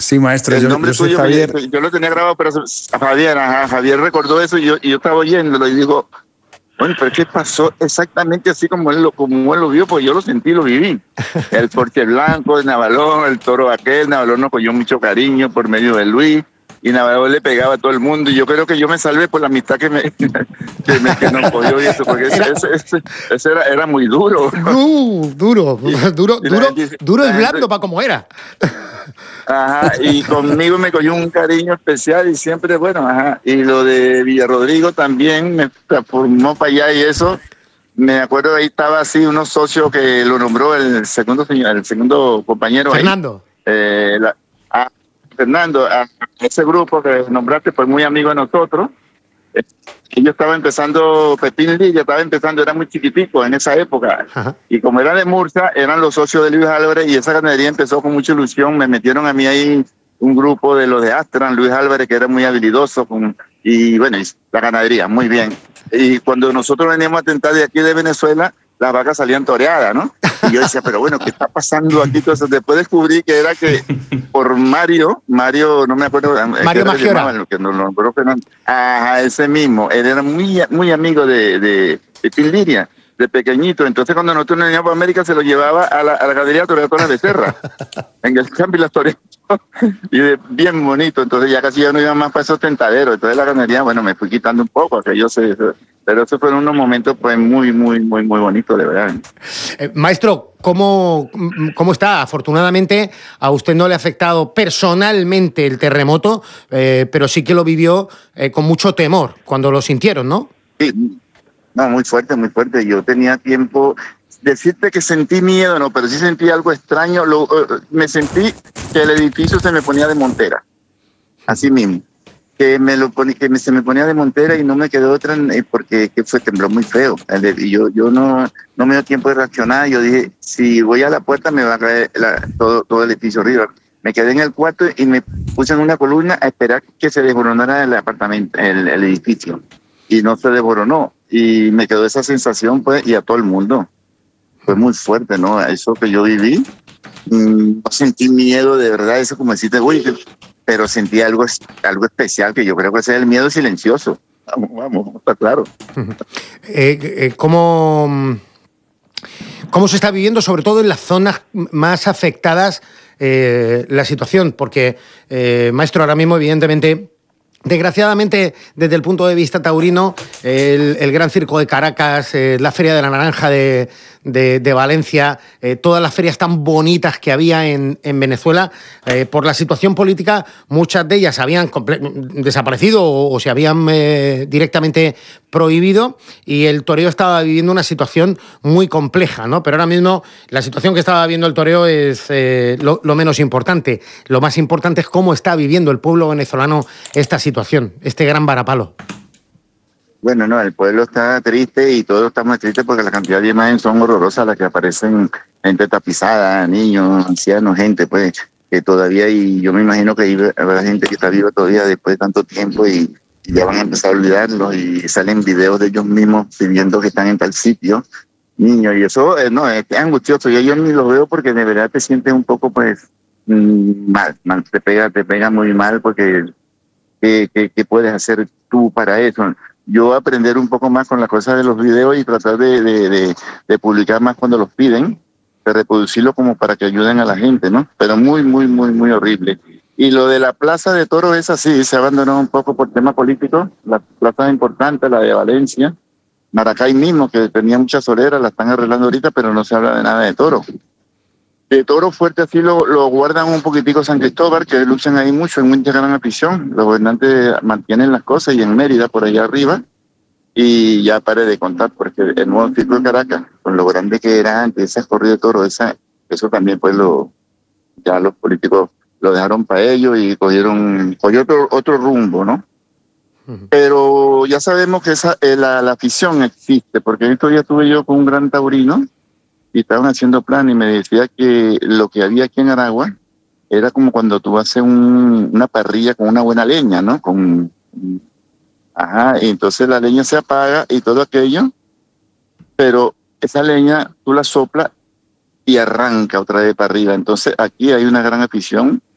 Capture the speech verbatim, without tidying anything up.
Sí, maestro, el yo, nombre yo soy tuyo, Javier. me, yo lo tenía grabado, pero Javier, ajá, Javier recordó eso y yo, y yo estaba oyéndolo y digo, bueno, pero ¿qué pasó exactamente así como él lo, como él lo vio? Pues yo lo sentí, lo viví. El Porche Blanco de Navalón, el toro aquel, Navalón nos cogió mucho cariño por medio de Luis, y Navalón le pegaba a todo el mundo, y yo creo que yo me salvé por la amistad que me, que, me, que nos cogió y eso, porque ese, Era- ese, ese, ese era, era muy duro. Uh, duro, Y- duro, y la duro, gente- duro y la gente- blando para como era. Ajá, y conmigo me cogió un cariño especial y siempre, bueno, ajá. Y lo de Villarrodrigo también me transformó para allá y eso. Me acuerdo ahí estaba así unos socios que lo nombró el segundo señor, el segundo compañero Fernando. ahí. Eh, la- a Fernando, a ese grupo que nombraste, pues muy amigo de nosotros. Eh, Yo estaba empezando, Pepín Lilla estaba empezando, era muy chiquitico en esa época. Ajá. Y como era de Murcia, eran los socios de Luis Álvarez y esa ganadería empezó con mucha ilusión. Me metieron a mí ahí un grupo de los de Astran, Luis Álvarez, que era muy habilidoso. Con, y bueno, y la ganadería, muy bien. Y cuando nosotros veníamos a tentar de aquí de Venezuela, las vacas salían toreadas, ¿no? Y yo decía, pero bueno, ¿qué está pasando aquí? Entonces después descubrí que era que por Mario, Mario, no me acuerdo. Mario Magiora. Lo que nos nombró Fernando. Ajá, ese mismo. Él era muy, muy amigo de, de, de Pildiria, de pequeñito. Entonces cuando nosotros nos veníamos a América se lo llevaba a la, a la ganadería torear con la becerra. En el cambio las toreó. Y de, bien bonito. Entonces ya casi ya no iba más para esos tentaderos. Entonces la ganadería, bueno, me fui quitando un poco, que yo sé. Pero esos fueron unos momentos pues muy, muy, muy, muy bonitos, de verdad. Eh, maestro, ¿cómo, ¿cómo está? Afortunadamente a usted no le ha afectado personalmente el terremoto, eh, pero sí que lo vivió eh, con mucho temor cuando lo sintieron, ¿no? Sí, no, muy fuerte, muy fuerte. Yo tenía tiempo, decirte que sentí miedo, no, pero sí sentí algo extraño. Lo, uh, me sentí que el edificio se me ponía de montera, así mismo. Que me lo pone, que me, se me ponía de montera y no me quedó otra, eh, porque que fue tembló muy feo. El, y yo, yo no, no me dio tiempo de reaccionar. Yo dije, si voy a la puerta me va a caer la, todo, todo el edificio arriba. Me quedé en el cuarto y me puse en una columna a esperar que se desmoronara el apartamento, el, el edificio. Y no se desmoronó. Y me quedó esa sensación, pues, y a todo el mundo. Fue muy fuerte, ¿no? Eso que yo viví, mmm, no sentí miedo de verdad, eso como decirte, uy, pero sentí algo, algo especial, que yo creo que ese es el miedo silencioso. Vamos, vamos, está claro. Eh, eh, ¿cómo, ¿Cómo se está viviendo, sobre todo en las zonas más afectadas, eh, la situación? Porque, eh, maestro, ahora mismo, evidentemente, desgraciadamente, desde el punto de vista taurino, el, el Gran Circo de Caracas, eh, la Feria de la Naranja de, de, de Valencia, eh, todas las ferias tan bonitas que había en, en Venezuela, eh, por la situación política, muchas de ellas habían desaparecido o, o se habían eh, directamente prohibido, y el toreo estaba viviendo una situación muy compleja, ¿no? Pero ahora mismo la situación que estaba viviendo el toreo es eh, lo, lo menos importante. Lo más importante es cómo está viviendo el pueblo venezolano esta situación, este gran varapalo. Bueno, no, el pueblo está triste y todos estamos tristes porque la cantidad de imágenes son horrorosas, las que aparecen, gente tapizada, niños, ancianos, gente pues que todavía, y yo me imagino que habrá gente que está viva todavía después de tanto tiempo y, y ya van a empezar a olvidarlos, y salen videos de ellos mismos pidiendo que están en tal sitio, niños, y eso eh, no, es angustioso. Yo, yo ni lo veo porque de verdad te sientes un poco pues mmm, mal, mal, te pega, te pega muy mal porque ¿qué, qué, qué puedes hacer tú para eso? Yo aprender un poco más con las cosas de los videos y tratar de, de, de, de publicar más cuando los piden, de reproducirlo como para que ayuden a la gente, ¿no? Pero muy, muy, muy, muy horrible. Y lo de la plaza de toros es así, se abandonó un poco por tema político. La plaza importante, la de Valencia, Maracay mismo, que tenía muchas soleras, la están arreglando ahorita, pero no se habla de nada de toro. De toro fuerte así lo, lo guardan un poquitico San Cristóbal, que luchan ahí mucho, en mucha gran afición. Los gobernantes mantienen las cosas, y en Mérida, por allá arriba, y ya paré de contar, porque el nuevo circo de Caracas, con lo grande que era antes, esas corridas de toro, esa, eso también pues lo, ya los políticos lo dejaron para ellos y cogieron, cogieron otro, otro rumbo, ¿no? Uh-huh. Pero ya sabemos que esa, eh, la, la afición existe, porque estos días estuve yo con un gran taurino, y estaban haciendo plan y me decía que lo que había aquí en Aragua era como cuando tú haces un, una parrilla con una buena leña, ¿no? Con, ajá, y entonces la leña se apaga y todo aquello, pero esa leña tú la soplas y arranca otra vez para arriba. Entonces aquí hay una gran afición